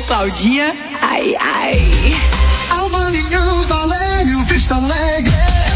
Claudinha, ai, ai. Alvarinho, Valério, Vista Alegre.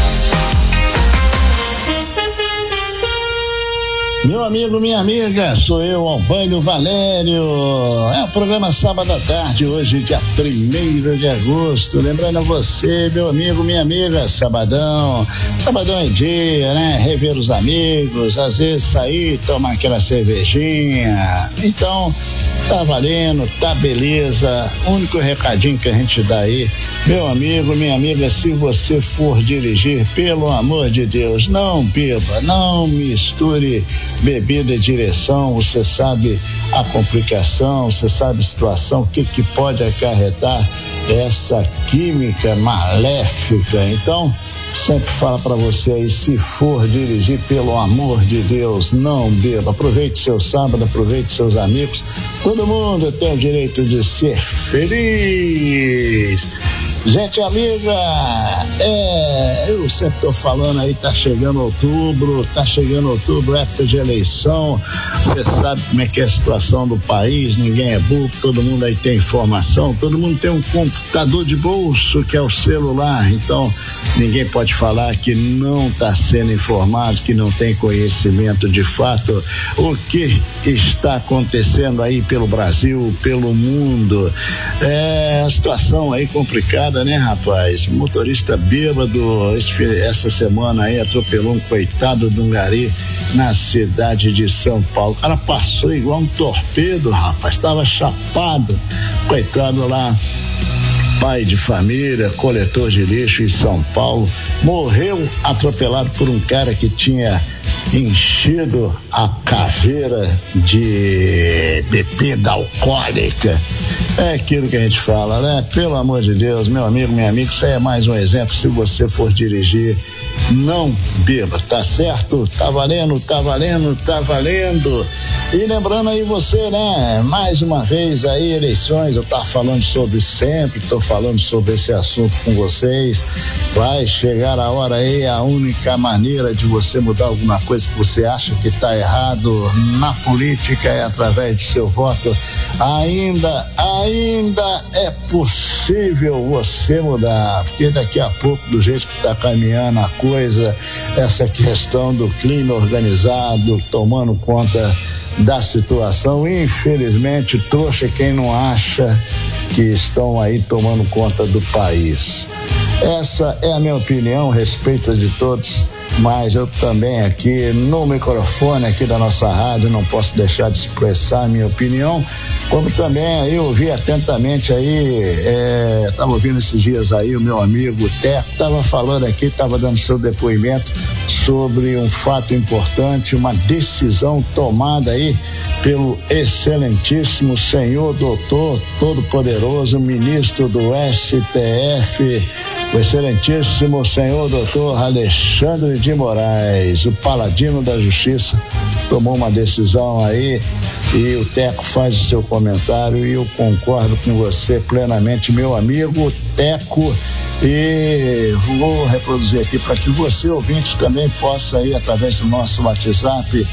Meu amigo, minha amiga, sou eu, Albânio Valério. É o programa Sábado à Tarde, hoje, dia 1º de agosto. Lembrando a você, meu amigo, minha amiga, sabadão. Sabadão é dia, né? Rever os amigos, às vezes sair, tomar aquela cervejinha. Então, tá valendo, tá beleza. O único recadinho que a gente dá aí, meu amigo, minha amiga, se você for dirigir, pelo amor de Deus, não beba, não misture bebida e direção. Você sabe a complicação, você sabe a situação, o que pode acarretar essa química maléfica. Então, sempre fala para você aí, se for dirigir, pelo amor de Deus, não beba. Aproveite seu sábado, aproveite seus amigos. Todo mundo tem o direito de ser feliz. Gente amiga, eu sempre tô falando aí, tá chegando outubro, época de eleição. Você sabe como é que é a situação do país, ninguém é burro, todo mundo aí tem informação, todo mundo tem um computador de bolso, que é o celular. Então, ninguém pode falar que não tá sendo informado, que não tem conhecimento de fato o que está acontecendo aí pelo Brasil, pelo mundo. É a situação aí complicada, né, rapaz? Motorista bêbado essa semana aí atropelou um coitado de um gari na cidade de São Paulo. O cara passou igual um torpedo, rapaz, tava chapado, coitado lá, pai de família, coletor de lixo em São Paulo, morreu atropelado por um cara que tinha enchido a caveira de bebida alcoólica. É aquilo que a gente fala, né? Pelo amor de Deus, meu amigo, minha amiga, isso aí é mais um exemplo. Se você for dirigir, não beba, tá certo? Tá valendo, tá valendo, tá valendo. E lembrando aí você, né? Mais uma vez aí, eleições, eu tava falando sobre sempre, tô falando sobre esse assunto com vocês. Vai chegar a hora aí, a única maneira de você mudar alguma coisa que você acha que tá errado na política é através do seu voto. Ainda é possível você mudar, porque daqui a pouco, do jeito que tá caminhando a coisa, essa questão do crime organizado tomando conta da situação, infelizmente, trouxa quem não acha que estão aí tomando conta do país. Essa é a minha opinião, respeito de todos, mas eu também aqui no microfone aqui da nossa rádio não posso deixar de expressar a minha opinião, como também aí eu ouvi atentamente aí, estava ouvindo esses dias aí o meu amigo Teco, estava falando aqui, estava dando seu depoimento sobre um fato importante, uma decisão tomada aí pelo excelentíssimo senhor doutor todo-poderoso ministro do STF, o excelentíssimo senhor doutor Alexandre de Moraes, o paladino da justiça, tomou uma decisão aí e o Teco faz o seu comentário e eu concordo com você plenamente, meu amigo Teco, e vou reproduzir aqui para que você, ouvinte, também possa aí através do nosso WhatsApp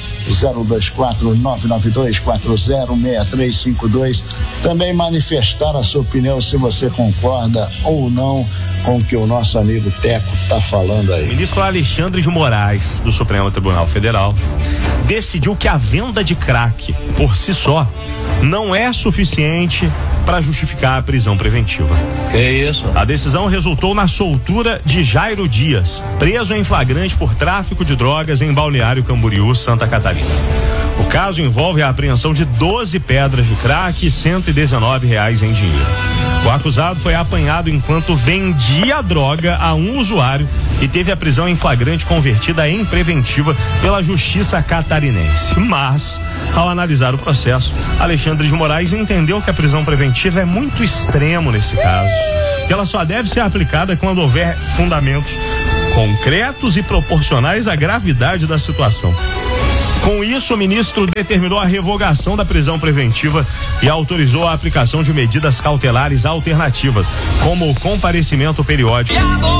024-992-406352 também manifestar a sua opinião, se você concorda ou não com o que o nosso amigo Teco está falando aí. O ministro Alexandre de Moraes, do Supremo Tribunal Federal, decidiu que a venda de crack por si só não é suficiente para justificar a prisão preventiva. Que isso? A decisão resultou na soltura de Jairo Dias, preso em flagrante por tráfico de drogas em Balneário Camboriú, Santa Catarina. O caso envolve a apreensão de 12 pedras de crack e R$119 em dinheiro. O acusado foi apanhado enquanto vendia droga a um usuário e teve a prisão em flagrante convertida em preventiva pela Justiça Catarinense. Mas, ao analisar o processo, Alexandre de Moraes entendeu que a prisão preventiva é muito extremo nesse caso, que ela só deve ser aplicada quando houver fundamentos concretos e proporcionais à gravidade da situação. Com isso, o ministro determinou a revogação da prisão preventiva e autorizou a aplicação de medidas cautelares alternativas, como o comparecimento periódico